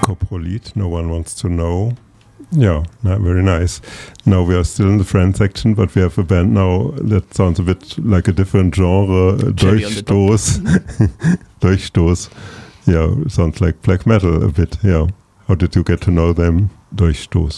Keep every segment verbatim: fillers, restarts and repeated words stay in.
Coprolite, No One Wants to Know. Yeah, no, very nice. Now we are still in the Friend section, but we have a band now that sounds a bit like a different genre. Durchstoß. Durchstoß. Yeah, sounds like black metal a bit. Yeah. How did you get to know them? Durchstoß.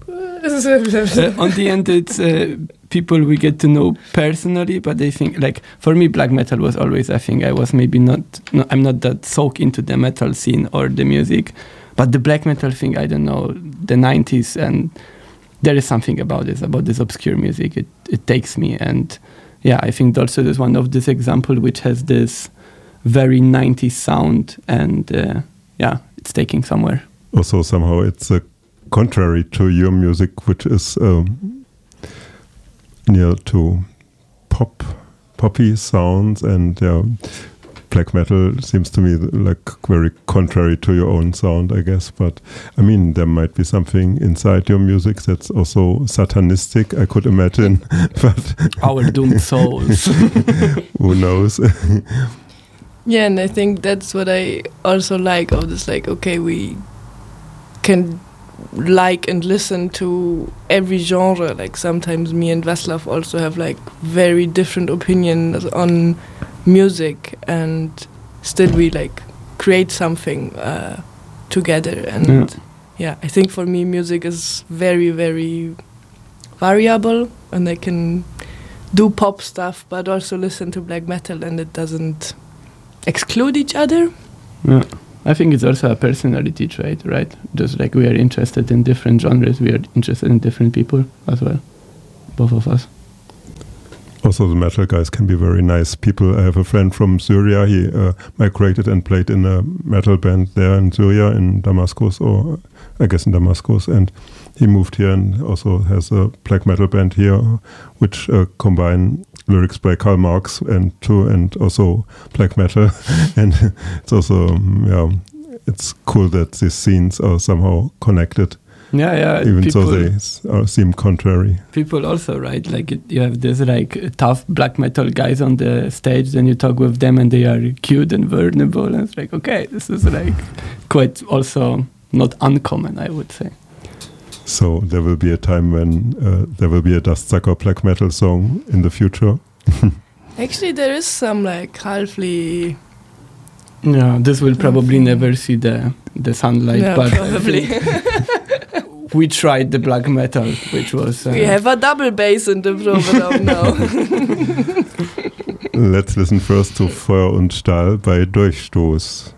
uh, on the end, it's uh, people we get to know personally, but I think, like, for me, black metal was always, I think I was maybe not, no, I'm not that soaked into the metal scene or the music, but the black metal thing, I don't know, the nineties, and there is something about this, about this obscure music. It it takes me, and yeah, I think Dulce is one of this example which has this very nineties sound, and uh, yeah, it's taking somewhere. Also, somehow it's a contrary to your music, which is um, near to pop, poppy sounds, and yeah, black metal seems to me like very contrary to your own sound, I guess. But I mean, there might be something inside your music that's also satanistic, I could imagine. But our doomed souls. Who knows? Yeah, and I think that's what I also like of this. Like, okay, we can like and listen to every genre. Like sometimes me and Vaslav also have like very different opinions on music, and still we like create something uh, together. And yeah. yeah, I think for me music is very, very variable, and I can do pop stuff but also listen to black metal, and it doesn't exclude each other. Yeah. I think it's also a personality trait, right? Just like we are interested in different genres, we are interested in different people as well, both of us. Also, the metal guys can be very nice people. I have a friend from Syria. He uh, migrated and played in a metal band there in Syria, in Damascus, or I guess in Damascus. And he moved here and also has a black metal band here, which uh, combine lyrics by Karl Marx and too, and also black metal. And it's also um, yeah, it's cool that these scenes are somehow connected. Yeah, yeah. Even people, so, they s- uh, seem contrary. People also, right? Like it, you have this like tough black metal guys on the stage, then you talk with them, and they are cute and vulnerable, and it's like, okay, this is like quite also not uncommon, I would say. So there will be a time when uh, there will be a Dustsucker black metal song in the future. Actually, there is some like halfly. Yeah, this will probably mm-hmm. never see the the sunlight, yeah, but probably. We tried the black metal, which was. Uh, we have a double bass in the program now. Let's listen first to Feuer und Stahl by Durchstoß.